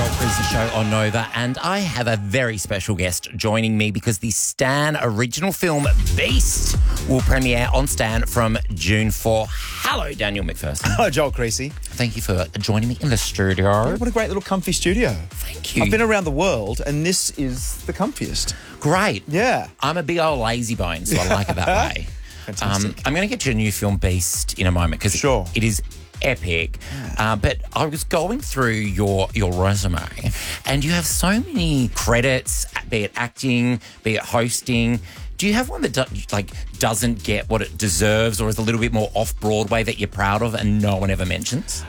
Joel Creasy Show on Nova, and I have a very special guest joining me because the Stan original film Beast will premiere on Stan from June 4. Hello, Daniel McPherson. Hello, Joel Creasy. Thank you for joining me in the studio. What a great little comfy studio. Thank you. I've been around the world, and this is the comfiest. Great. Yeah. I'm a big old lazy bone, so I like it that way. Fantastic. I'm going to get to a new film Beast in a moment because Sure. it is epic. But I was going through your resume, and you have so many credits, be it acting, be it hosting. Do you have one that doesn't get what it deserves, or is a little bit more off Broadway that you're proud of and no one ever mentions?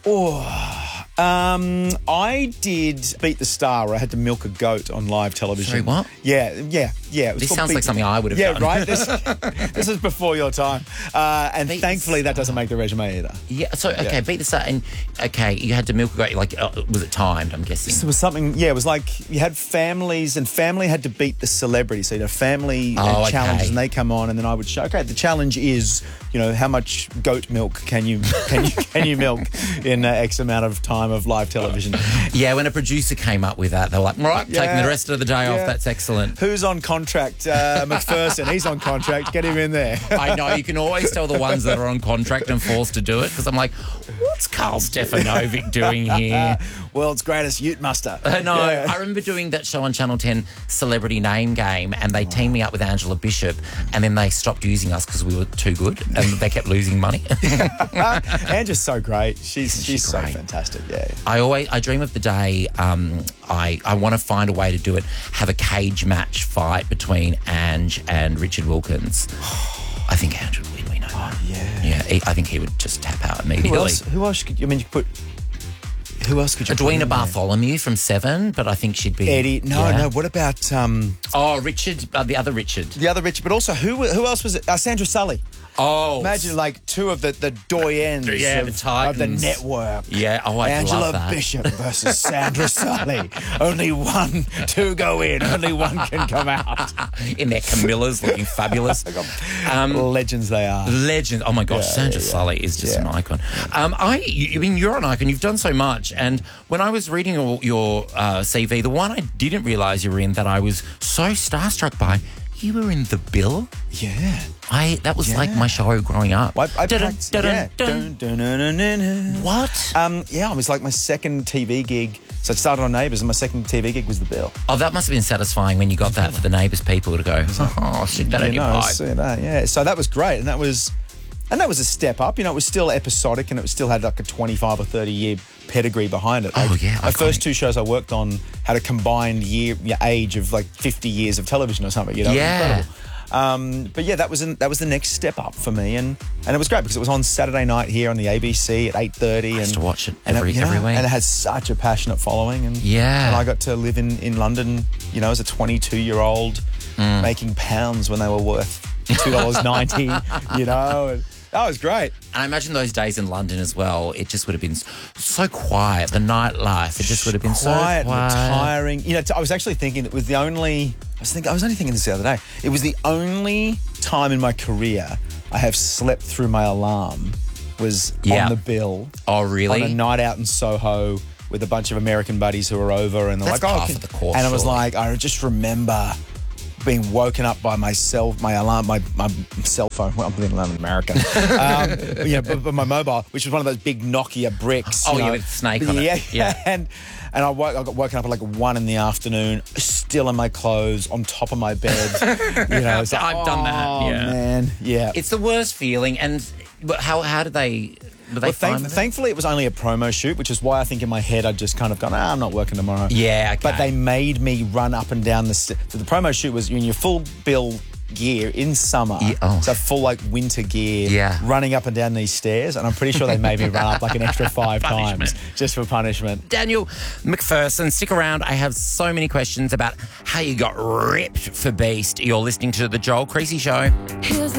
I did Beat the Star, where I had to milk a goat on live television. Sorry, what? Yeah. It was This called sounds Beat like something I would have done. Yeah, right? This is before your time. And Beat thankfully, the that doesn't make the resume either. Yeah, so, okay, Yeah. Beat the Star, and, okay, you had to milk a goat, was it timed, I'm guessing? So it was something, it was like you had families, and family had to beat the celebrity. So you had family challenges, okay. and they come on, and then I would show, okay, the challenge is, how much goat milk can you milk in X amount of time of live television? Yeah, when a producer came up with that, they were like, right, taking the rest of the day off, that's excellent. Who's on contract? McPherson, he's on contract. Get him in there. I know, you can always tell the ones that are on contract and forced to do it, because I'm like, what's Carl Stefanovic doing here? World's greatest Ute Muster. No, Yeah. I remember doing that show on Channel 10, Celebrity Name Game, and they teamed me up with Angela Bishop, and then they stopped using us because we were too good, and they kept losing money. Angela's so great. She's so great? fantastic. Yeah. I dream of the day I want to find a way to do it, have a cage match fight between Ange and Richard Wilkins. I think Ange would win, we know that. Yeah, I think he would just tap out immediately. Who else could you put? Who else could you put Edwina in there? Bartholomew from Seven, but I think she'd be... Eddie. No. What about Richard, the other Richard. the other Richard? But also, who else was it? Sandra Sully. Oh. Imagine like two of the doyens Yeah, the of the Titans. network. Yeah, I'd Angela love that. Bishop versus Sandra Sully. Only two go in. Only one can come out. In their Camillas, looking fabulous. Legends they are. Legend. Oh my gosh, Sandra Sully is just an icon. You're an icon. You've done so much. And when I was reading your CV, the one I didn't realise you were in that I was so starstruck by, you were in The Bill. Yeah. That was like my show growing up. I practiced, What? it was like my second TV gig. So I started on Neighbours, and my second TV gig was The Bill. Oh, that must have been satisfying when you got that for the Neighbours people to go, oh, stick that in your pipe. See that, yeah. So that was great, and that was a step up. It was still episodic, and it still had like a 25 or 30 year pedigree behind it. Oh, Like, yeah, my iconic. first two shows I worked on had a combined age of like 50 years of television or something. It was Yeah. incredible. But yeah, that was the next step up for me, and it was great because it was on Saturday night here on the ABC at 8:30. I used to watch it every every week. and it has such a passionate following, and Yeah. and I got to live in London, as a 22-year-old making pounds when they were worth $2.90, and that was great. And I imagine those days in London as well, it just would have been so quiet. The nightlife, it just would have been quiet, so quiet. tiring. I was actually thinking it was the only. I was only thinking this the other day. It was the only time in my career I have slept through my alarm was on The Bill. Oh, really? On a night out in Soho with a bunch of American buddies who were over, and they're That's like, half of the course, and I was surely. like, I just remember being woken up by my alarm, my cell phone. Well, I'm living in America. But my mobile, which was one of those big Nokia bricks. Oh, with a snake on it. Yeah. And I got woken up at like 1 p.m, still in my clothes, on top of my bed. It's like, I've done that, Oh, yeah. man, yeah. It's the worst feeling. And how did they... Were they fine with it? Thankfully, it was only a promo shoot, which is why I think in my head I'd just kind of gone, I'm not working tomorrow. Yeah, okay. But they made me run up and down so the promo shoot was in your full Bill gear in summer. Yeah, oh. So full like winter gear. Yeah. Running up and down these stairs, and I'm pretty sure they made me run up like an extra 5 times just for punishment. Daniel McPherson, stick around. I have so many questions about how you got ripped for Beast. You're listening to The Joel Creasy Show. Here's the